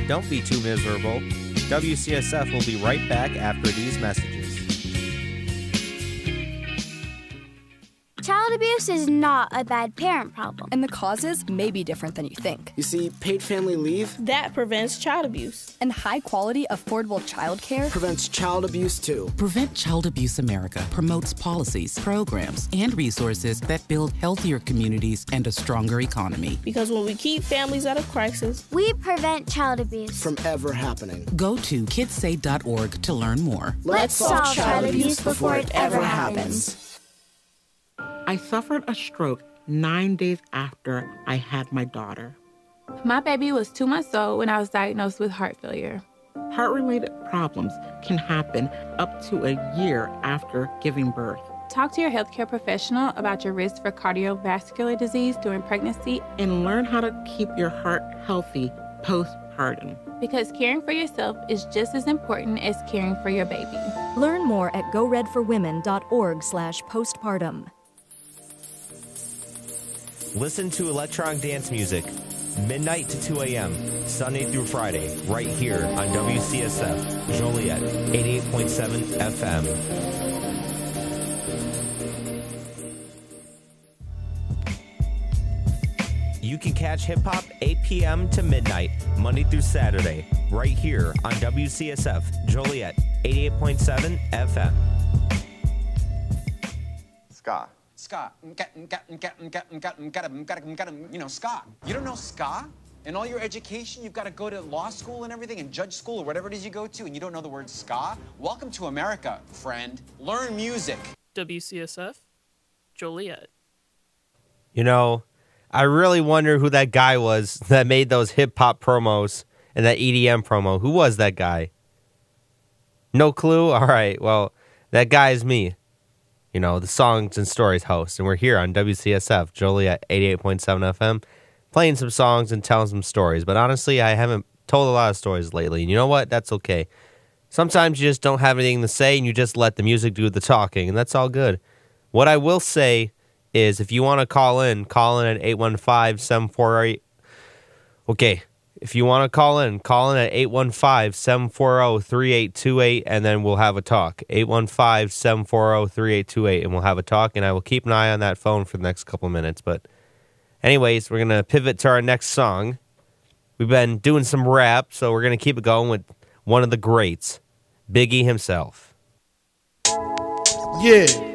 don't be too miserable. WCSF will be right back after these messages. Child abuse is not a bad parent problem. And the causes may be different than you think. You see, paid family leave that prevents child abuse. And high-quality, affordable child care prevents child abuse, too. Prevent Child Abuse America promotes policies, programs, and resources that build healthier communities and a stronger economy. Because when we keep families out of crisis, we prevent child abuse from ever happening. Go to kidssay.org to learn more. Let's solve child abuse before it ever happens. I suffered a stroke 9 days after I had my daughter. My baby was 2 months old when I was diagnosed with heart failure. Heart-related problems can happen up to a year after giving birth. Talk to your healthcare professional about your risk for cardiovascular disease during pregnancy. And learn how to keep your heart healthy postpartum. Because caring for yourself is just as important as caring for your baby. Learn more at goredforwomen.org/postpartum. Listen to electronic dance music, midnight to 2 a.m., Sunday through Friday, right here on WCSF, Joliet, 88.7 FM. You can catch hip-hop 8 p.m. to midnight, Monday through Saturday, right here on WCSF, Joliet, 88.7 FM. Ska. Ska. You know, ska. You don't know ska? In all your education, you've got to go to law school and everything, and judge school, or whatever it is you go to, and you don't know the word ska? Welcome to America, friend. Learn music. WCSF, Joliet. You know, I really wonder who that guy was that made those hip-hop promos and that EDM promo. Who was that guy? No clue? All right, well, that guy is me. You know, the Songs and Stories host, and we're here on WCSF, Joliet 88.7 FM, playing some songs and telling some stories. But honestly, I haven't told a lot of stories lately, and you know what? That's okay. Sometimes you just don't have anything to say, and you just let the music do the talking, and that's all good. What I will say is if you want to call in at 815-748. Okay, if you want to call in at 815-740-3828, and then we'll have a talk. 815-740-3828, and we'll have a talk, and I will keep an eye on that phone for the next couple of minutes. But anyways, we're going to pivot to our next song. We've been doing some rap, so we're going to keep it going with one of the greats, Biggie himself. Yeah.